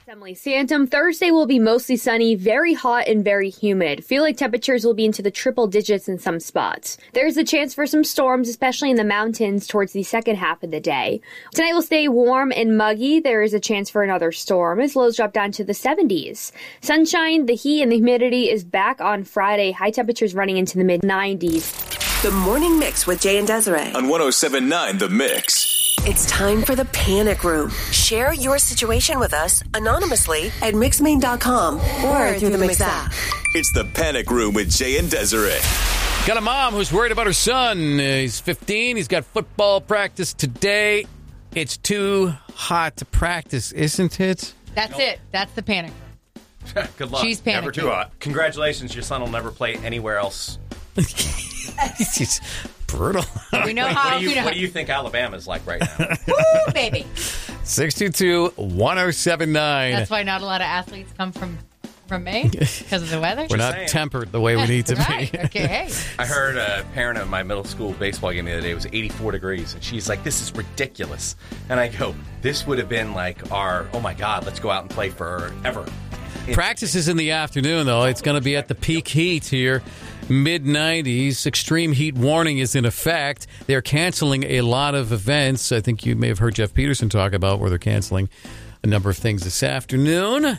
Emily Santum. Thursday will be mostly sunny, very hot and very humid. Feel like temperatures will be into the triple digits in some spots. There's a chance for some storms, especially in the mountains towards the second half of the day. Tonight will stay warm and muggy. There is a chance for another storm as lows drop down to the 70s. Sunshine, the heat, and the humidity is back on Friday. High temperatures running into the mid-90s. The Morning Mix with Jay and Desiree. On 107.9 The Mix. It's time for the Panic Room. Share your situation with us anonymously at Mixmain.com or through the Mix app. It's the Panic Room with Jay and Desiree. Got a mom who's worried about her son. He's 15. He's got football practice today. It's too hot to practice, isn't it? That's it. That's the Panic Room. Good luck. She's panicking. Never too hot. Congratulations, your son will nenever play anywhere else. It's brutal. We know how. What do you think Alabama's like right now? Woo, baby. 622-1079. That's why not a lot of athletes come from Maine because of the weather. We're not tempered the way we need to right. be. Okay, hey. I heard a parent of my middle school baseball game the other day. It was 84 degrees, and she's like, "This is ridiculous." And I go, "This would have been like our, oh my God, let's go out and play forever." Practice is in the afternoon, though. It's going to be at the peak heat here, mid-90s. Extreme heat warning is in effect. They're canceling a lot of events. I think you may have heard Jeff Peterson talk about where they're canceling a number of things this afternoon.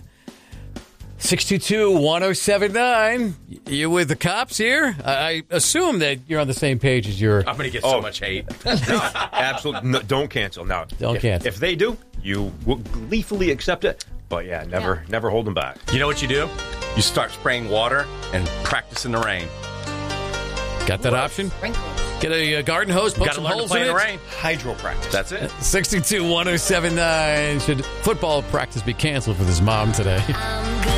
622-1079. You with the cops here? I assume that you're on the same page as your... I'm going to get so much hate. No, absolutely. No, don't cancel. No, don't cancel. If they do, you will gleefully accept it. But yeah, never hold them back. You know what you do? You start spraying water and practice in the rain. Got that option? Get a garden hose, poke some holes in it. Rain. Hydro practice. That's it. 622-1079. Should football practice be canceled for this mom today?